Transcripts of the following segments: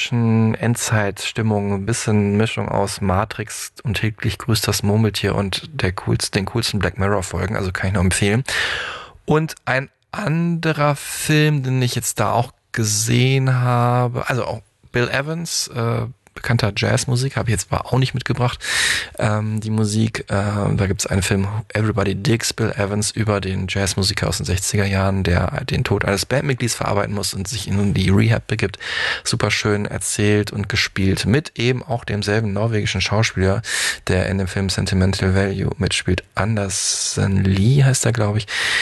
Science-Fiction, Endzeit-Stimmung, ein bisschen Mischung aus Matrix und täglich grüßt das Murmeltier und den coolsten Black Mirror-Folgen, also kann ich nur empfehlen. Und ein anderer Film, den ich jetzt da auch gesehen habe, also auch Bill Evans, bekannter Jazzmusik, habe ich jetzt aber auch nicht mitgebracht. Die Musik, da gibt es einen Film, Everybody Digs Bill Evans, über den Jazzmusiker aus den 60er Jahren, der den Tod eines Bandmitglieds verarbeiten muss und sich in die Rehab begibt. Super schön erzählt und gespielt, mit eben auch demselben norwegischen Schauspieler, der in dem Film Sentimental Value mitspielt. Andersen Lee heißt er, glaube ich.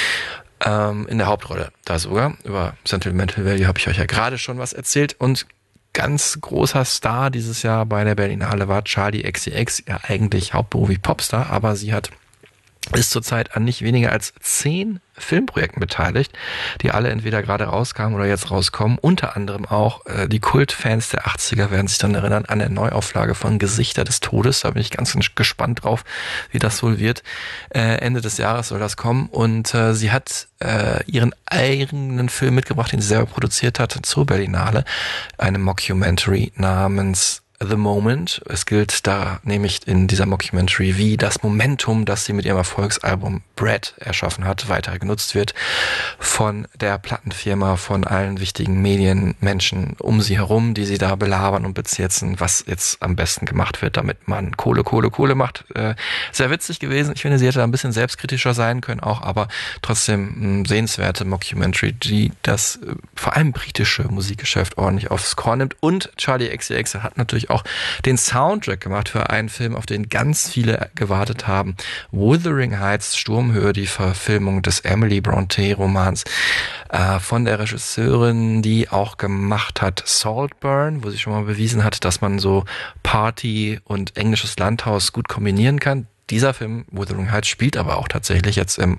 In der Hauptrolle da sogar. Über Sentimental Value habe ich euch ja gerade schon was erzählt. Und ganz großer Star dieses Jahr bei der Berlinale war Charli XCX, ja eigentlich hauptberuflich Popstar, aber sie ist zurzeit an nicht weniger als 10 Filmprojekten beteiligt, die alle entweder gerade rauskamen oder jetzt rauskommen. Unter anderem auch die Kultfans der 80er werden sich dann erinnern an der Neuauflage von Gesichter des Todes. Da bin ich ganz gespannt drauf, wie das wohl wird. Ende des Jahres soll das kommen. Und sie hat ihren eigenen Film mitgebracht, den sie selber produziert hat, zur Berlinale. Eine Mockumentary namens The Moment. Es gilt da nämlich in dieser Mockumentary, wie das Momentum, das sie mit ihrem Erfolgsalbum Bread erschaffen hat, weiter genutzt wird von der Plattenfirma, von allen wichtigen Medienmenschen um sie herum, die sie da belabern und bezirzen, was jetzt am besten gemacht wird, damit man Kohle macht. Sehr witzig gewesen. Ich finde, sie hätte da ein bisschen selbstkritischer sein können auch, aber trotzdem sehenswerte Mockumentary, die das vor allem britische Musikgeschäft ordentlich aufs Korn nimmt. Und Charli XCX hat natürlich auch den Soundtrack gemacht für einen Film, auf den ganz viele gewartet haben. Wuthering Heights, Sturmhöhe, die Verfilmung des Emily Brontë-Romans von der Regisseurin, die auch gemacht hat Saltburn, wo sie schon mal bewiesen hat, dass man so Party und englisches Landhaus gut kombinieren kann. Dieser Film, Wuthering Heights, spielt aber auch tatsächlich jetzt im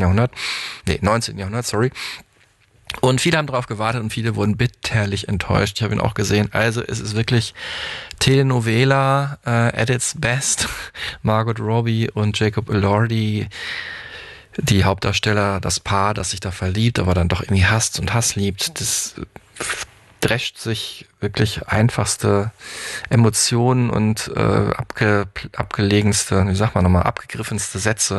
19. Jahrhundert, sorry. Und viele haben darauf gewartet und viele wurden bitterlich enttäuscht. Ich habe ihn auch gesehen. Also es ist wirklich Telenovela at its best. Margot Robbie und Jacob Elordi, die Hauptdarsteller, das Paar, das sich da verliebt, aber dann doch irgendwie hasst und Hass liebt. Das drescht sich wirklich einfachste Emotionen und abgelegenste, wie sagt man nochmal, abgegriffenste Sätze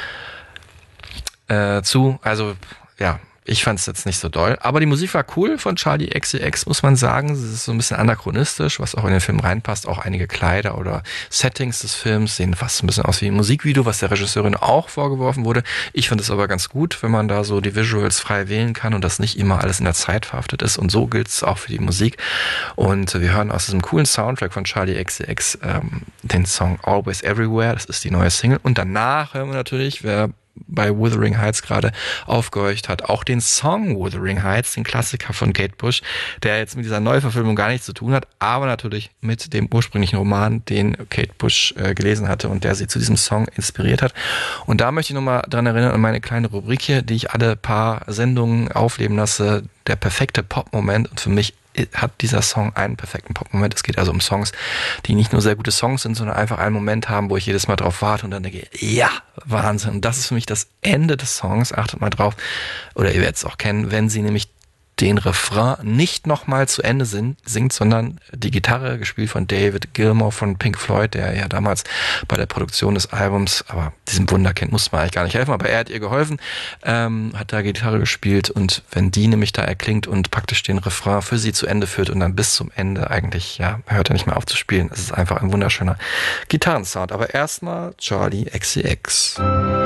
zu. Also ja, ich fand es jetzt nicht so doll. Aber die Musik war cool von Charli XCX, muss man sagen. Sie ist so ein bisschen anachronistisch, was auch in den Film reinpasst. Auch einige Kleider oder Settings des Films sehen fast ein bisschen aus wie ein Musikvideo, was der Regisseurin auch vorgeworfen wurde. Ich finde es aber ganz gut, wenn man da so die Visuals frei wählen kann und das nicht immer alles in der Zeit verhaftet ist. Und so gilt es auch für die Musik. Und wir hören aus diesem coolen Soundtrack von Charli XCX den Song Always Everywhere. Das ist die neue Single. Und danach hören wir natürlich, wer bei Wuthering Heights gerade aufgehorcht hat, auch den Song Wuthering Heights, den Klassiker von Kate Bush, der jetzt mit dieser Neuverfilmung gar nichts zu tun hat, aber natürlich mit dem ursprünglichen Roman, den Kate Bush gelesen hatte und der sie zu diesem Song inspiriert hat. Und da möchte ich nochmal dran erinnern an meine kleine Rubrik hier, die ich alle paar Sendungen aufleben lasse, der perfekte Pop-Moment, und für mich hat dieser Song einen perfekten Pop-Moment. Es geht also um Songs, die nicht nur sehr gute Songs sind, sondern einfach einen Moment haben, wo ich jedes Mal drauf warte und dann denke, ja, Wahnsinn. Und das ist für mich das Ende des Songs. Achtet mal drauf, oder ihr werdet es auch kennen, wenn sie nämlich den Refrain nicht nochmal zu Ende singt, sondern die Gitarre, gespielt von David Gilmour von Pink Floyd, der ja damals bei der Produktion des Albums, aber diesem Wunderkind musste man eigentlich gar nicht helfen, aber er hat ihr geholfen, hat da Gitarre gespielt, und wenn die nämlich da erklingt und praktisch den Refrain für sie zu Ende führt und dann bis zum Ende eigentlich, ja, hört er nicht mehr auf zu spielen. Es ist einfach ein wunderschöner Gitarrensound. Aber erstmal Charli XCX.